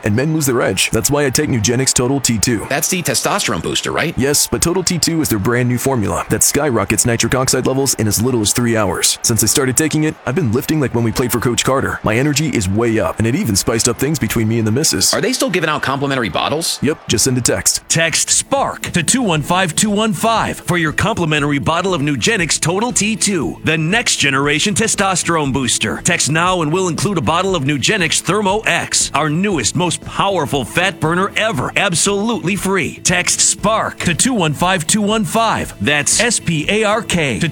and men lose their edge. That's why I take Nugenix Total T2. That's the testosterone booster, right? Yes, but Total T2 is their brand new formula that skyrockets nitric oxide levels in as little as 3 hours. Since I started taking it, I've been lifting like when we played for Coach Carter. My energy is way up, and it even spiced up things between me and the missus. Are they still giving out complimentary bottles? Yep, just send a text. Text SPARK to 215-215 for your complimentary bottle of Nugenix Total T2, the next generation testosterone booster. Text now and we'll include a bottle of Nugenix Thermo X, our newest, most powerful fat burner ever, absolutely free. Text SPARK to 215-215. That's SPARK to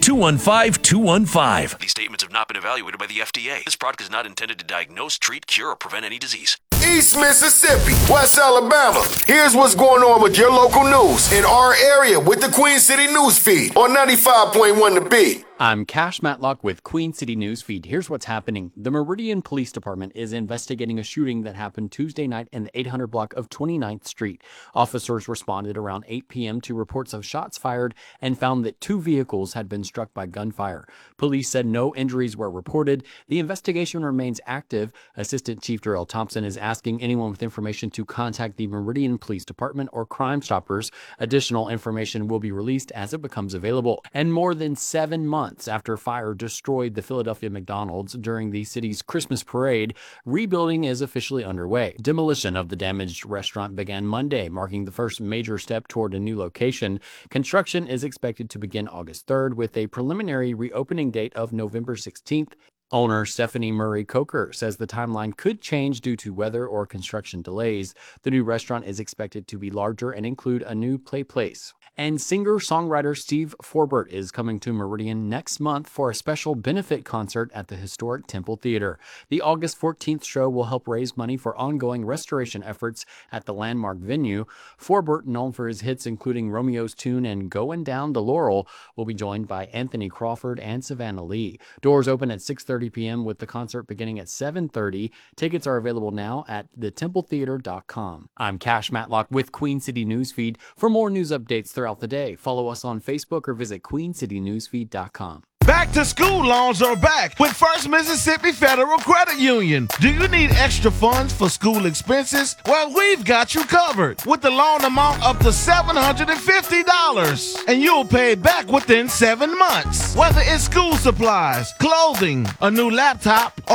215-215. These statements have not been evaluated by the FDA. This product is not intended to diagnose, treat, cure, or prevent any disease. East Mississippi, West Alabama. Here's what's going on with your local news in our area with the Queen City News Feed on 95.1 The Beat. I'm Cash Matlock with Queen City News Feed. Here's what's happening. The Meridian Police Department is investigating a shooting that happened Tuesday night in the 800 block of 29th Street. Officers responded around 8 p.m. to reports of shots fired and found that 2 vehicles had been struck by gunfire. Police said no injuries were reported. The investigation remains active. Assistant Chief Darrell Thompson is asking anyone with information to contact the Meridian Police Department or Crime Stoppers. Additional information will be released as it becomes available. And more than 7 months after fire destroyed the Philadelphia McDonald's during the city's Christmas parade, rebuilding is officially underway. Demolition of the damaged restaurant began Monday, marking the first major step toward a new location. Construction is expected to begin August 3rd with a preliminary reopening date of November 16th. Owner Stephanie Murray Coker says the timeline could change due to weather or construction delays. The new restaurant is expected to be larger and include a new play place. And singer-songwriter Steve Forbert is coming to Meridian next month for a special benefit concert at the historic Temple Theater. The August 14th show will help raise money for ongoing restoration efforts at the landmark venue. Forbert, known for his hits including Romeo's Tune and Goin' Down the Laurel, will be joined by Anthony Crawford and Savannah Lee. Doors open at 6:30 p.m. with the concert beginning at 7:30. Tickets are available now at thetempletheater.com. I'm Cash Matlock with Queen City Newsfeed. For more news updates throughout the day, follow us on Facebook or visit queencitynewsfeed.com. Back to school loans are back with First Mississippi Federal Credit Union. Do you need extra funds for school expenses? Well, we've got you covered with the loan amount up to $750. And you'll pay it back within 7 months. Whether it's school supplies, clothing, a new laptop, or